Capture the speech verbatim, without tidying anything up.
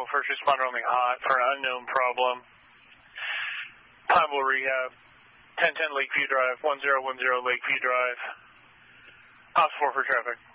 first responder only hot for an unknown problem. Pineville Rehab, ten ten Lakeview Drive, one zero one zero Lakeview Drive. House four for traffic.